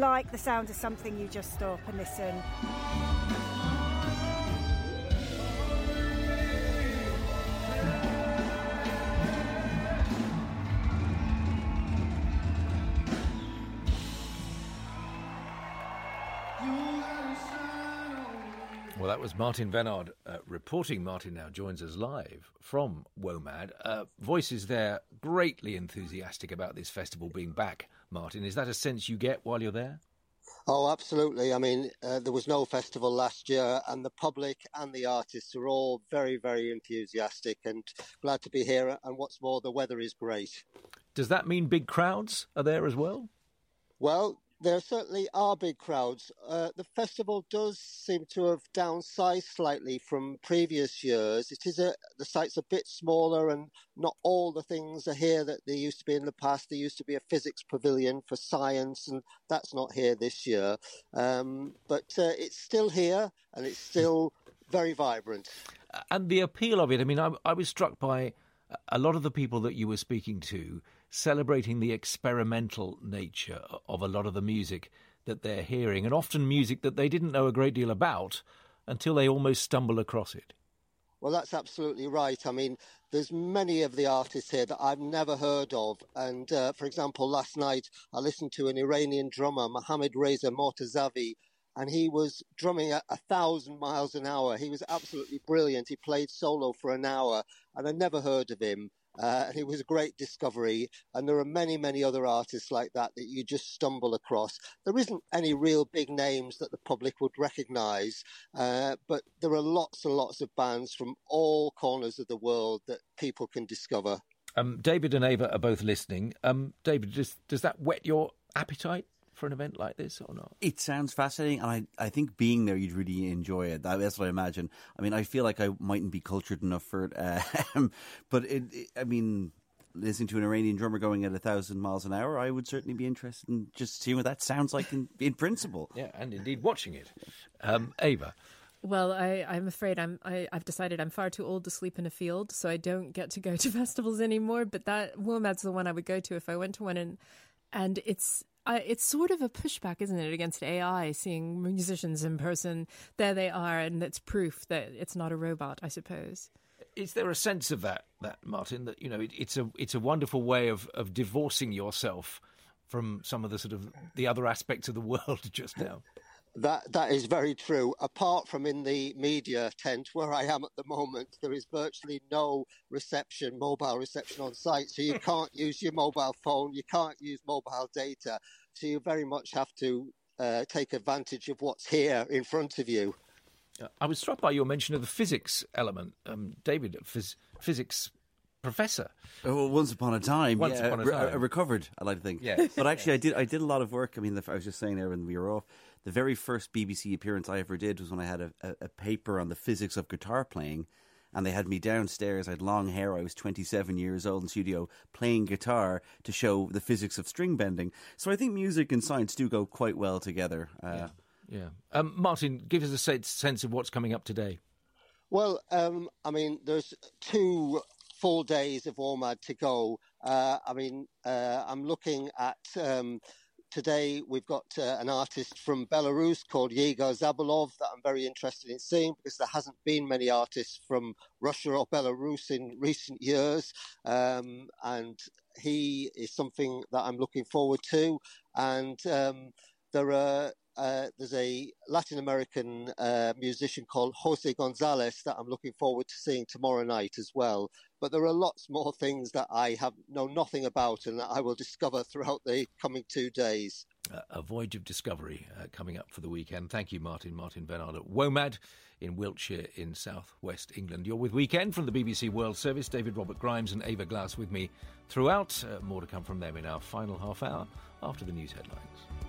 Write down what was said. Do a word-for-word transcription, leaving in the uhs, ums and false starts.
like the sound of something, you just stop and listen. Well, that was Martin Vennard uh, reporting. Martin now joins us live from WOMAD. Uh, voices there greatly enthusiastic about this festival being back, Martin. Is that a sense you get while you're there? Oh, absolutely. I mean, uh, there was no festival last year, and the public and the artists are all very, very enthusiastic and glad to be here. And what's more, the weather is great. Does that mean big crowds are there as well? Well, there certainly are big crowds. Uh, the festival does seem to have downsized slightly from previous years. It is a, the site's a bit smaller and not all the things are here that they used to be in the past. There used to be a physics pavilion for science, and that's not here this year. Um, but uh, it's still here and it's still very vibrant. And the appeal of it, I mean, I, I was struck by a lot of the people that you were speaking to celebrating the experimental nature of a lot of the music that they're hearing, and often music that they didn't know a great deal about until they almost stumble across it. Well, that's absolutely right. I mean, there's many of the artists here that I've never heard of. And, uh, for example, last night I listened to an Iranian drummer, Mohammad Reza Mortazavi, and he was drumming at a thousand miles an hour. He was absolutely brilliant. He played solo for an hour, and I never heard of him. Uh, and it was a great discovery. And there are many, many other artists like that that you just stumble across. There isn't any real big names that the public would recognise, uh, but there are lots and lots of bands from all corners of the world that people can discover. Um, David and Ava are both listening. Um, David, does, does that whet your appetite for an event like this or not? It sounds fascinating, and I, I think being there, you'd really enjoy it. That, that's what I imagine. I mean, I feel like I mightn't be cultured enough for it, uh, but it, it, I mean, listening to an Iranian drummer going at a thousand miles an hour, I would certainly be interested in just seeing what that sounds like in, in principle. Yeah, and indeed watching it. Um, Ava? Well, I, I'm afraid I'm, I, I've decided I'm far too old to sleep in a field, so I don't get to go to festivals anymore, but that WOMAD's the one I would go to if I went to one, and, and it's... Uh, it's sort of a pushback, isn't it, against A I, seeing musicians in person. There they are, and it's proof that it's not a robot, I suppose. Is there a sense of that, that Martin, that, you know, it, it's a it's a wonderful way of, of divorcing yourself from some of the sort of the other aspects of the world just now? That that is very true. Apart from in the media tent where I am at the moment, there is virtually no reception, mobile reception on site. So you can't use your mobile phone, you can't use mobile data. So you very much have to uh, take advantage of what's here in front of you. I was struck by your mention of the physics element. Um, David, phys- physics professor. Oh, well, once upon a time. Once yeah, upon a re- time. I recovered, I like to think. Yeah. But actually, I did I did a lot of work. I mean, the, I was just saying there when we were off, the very first B B C appearance I ever did was when I had a, a, a paper on the physics of guitar playing, and they had me downstairs. I had long hair. I was twenty-seven years old in the studio playing guitar to show the physics of string bending. So I think music and science do go quite well together. Uh, yeah. yeah. Um, Martin, give us a sense of what's coming up today. Well, um, I mean, there's two full days of WOMAD to go. Uh, I mean, uh, I'm looking at um, today we've got uh, an artist from Belarus called Yegor Zabalov that I'm very interested in seeing because there hasn't been many artists from Russia or Belarus in recent years. Um, and he is something that I'm looking forward to. And um, there are Uh, there's a Latin American uh, musician called Jose Gonzalez that I'm looking forward to seeing tomorrow night as well. But there are lots more things that I have know nothing about and that I will discover throughout the coming two days. Uh, a voyage of discovery uh, coming up for the weekend. Thank you, Martin. Martin Vennard at WOMAD in Wiltshire in south west England. You're with Weekend from the B B C World Service. David Robert Grimes and Ava Glass with me throughout. Uh, more to come from them in our final half hour after the news headlines.